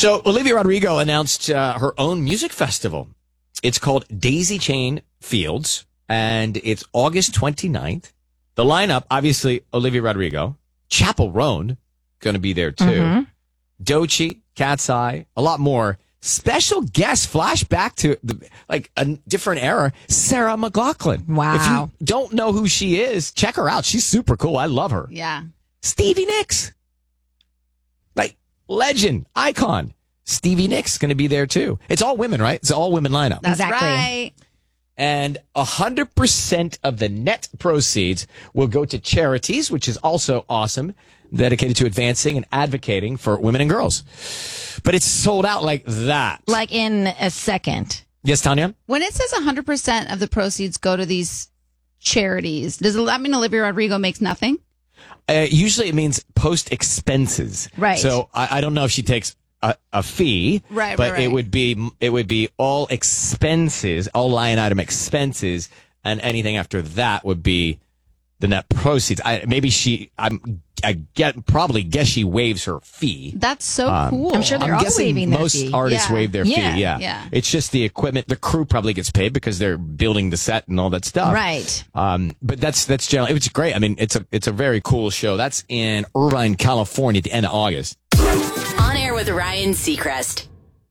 So Olivia Rodrigo announced her own music festival. It's called Daisy Chain Fields, and it's August 29th. The lineup, obviously, Olivia Rodrigo, Chappell Roan, going to be there too. Mm-hmm. Doechii, Cat's Eye, a lot more. Special guest, flashback to a different era, Sarah McLachlan. Wow. If you don't know who she is, check her out. She's super cool. I love her. Yeah. Stevie Nicks. Legend, icon. Stevie Nicks going to be there too. It's all women, right? It's all women lineup. That's exactly right. And 100% of the net proceeds will go to charities, which is also awesome, dedicated to advancing and advocating for women and girls. But it's sold out like that. Like in a second. Yes, Tanya? When it says 100% of the proceeds go to these charities, does that mean Olivia Rodrigo makes nothing? Usually it means post expenses. Right. So I don't know if she takes a fee, right, but right. it would be all expenses, all line item expenses, and anything after that would be the net proceeds. Probably guess she waives her fee. That's so cool. I'm sure they're all waiving their most fee. artists waive their fee. Yeah. It's just the equipment. The crew probably gets paid because they're building the set and all that stuff. Right. But that's generally, it's great. I mean, it's a very cool show. That's in Irvine, California at the end of August. On air with Ryan Seacrest.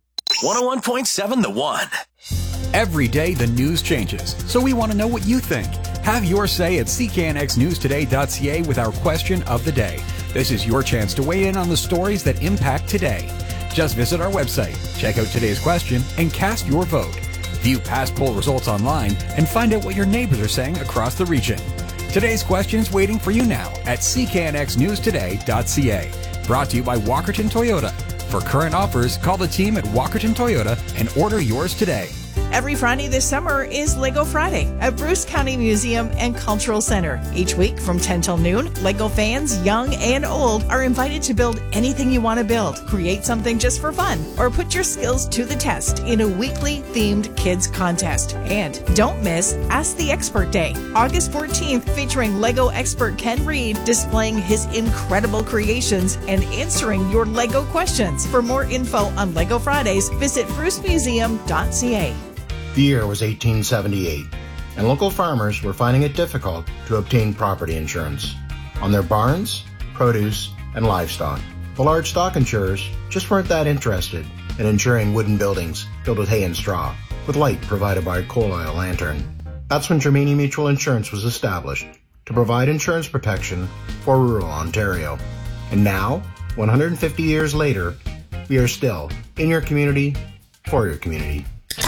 101.7 The One. Every day the news changes, so we want to know what you think. Have your say at cknxnewstoday.ca with our question of the day. This is your chance to weigh in on the stories that impact today. Just visit our website, check out today's question, and cast your vote. View past poll results online and find out what your neighbors are saying across the region. Today's question's waiting for you now at cknxnewstoday.ca. Brought to you by Walkerton Toyota. For current offers, call the team at Walkerton Toyota and order yours today. Every Friday this summer is LEGO Friday at Bruce County Museum and Cultural Center. Each week from 10 till noon, LEGO fans, young and old, are invited to build anything you want to build, create something just for fun, or put your skills to the test in a weekly themed kids contest. And don't miss Ask the Expert Day, August 14th, featuring LEGO expert Ken Reed displaying his incredible creations and answering your LEGO questions. For more info on LEGO Fridays, visit brucemuseum.ca. The year was 1878, and local farmers were finding it difficult to obtain property insurance on their barns, produce, and livestock. The large stock insurers just weren't that interested in insuring wooden buildings filled with hay and straw, with light provided by a coal oil lantern. That's when Germany Mutual Insurance was established to provide insurance protection for rural Ontario. And now, 150 years later, we are still in your community, for your community.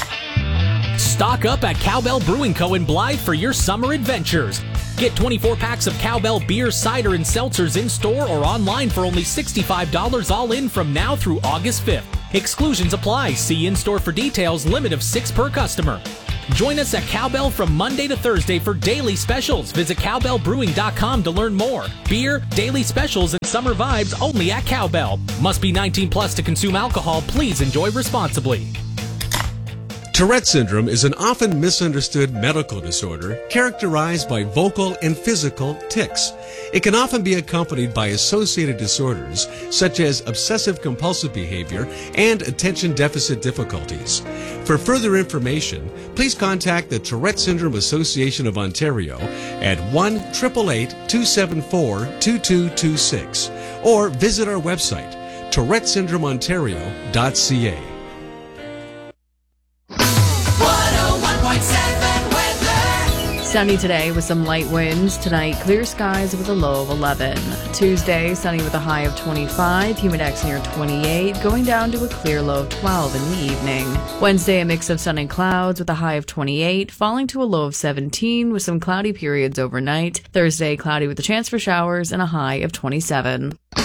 Stock up at Cowbell Brewing Co. in Blythe for your summer adventures. Get 24 packs of Cowbell beer, cider, and seltzers in store or online for only $65 all in from now through August 5th. Exclusions apply. See in-store for details. Limit of 6 per customer. Join us at Cowbell from Monday to Thursday for daily specials. Visit cowbellbrewing.com to learn more. Beer, daily specials, and summer vibes only at Cowbell. Must be 19 plus to consume alcohol. Please enjoy responsibly. Tourette syndrome is an often misunderstood medical disorder characterized by vocal and physical tics. It can often be accompanied by associated disorders such as obsessive-compulsive behavior and attention deficit difficulties. For further information, please contact the Tourette Syndrome Association of Ontario at 1-888-274-2226 or visit our website, tourettesyndromeontario.ca. Sunny today with some light winds. Tonight, clear skies with a low of 11. Tuesday, sunny with a high of 25. Humidex near 28. Going down to a clear low of 12 in the evening. Wednesday, a mix of sun and clouds with a high of 28. Falling to a low of 17 with some cloudy periods overnight. Thursday, cloudy with a chance for showers and a high of 27.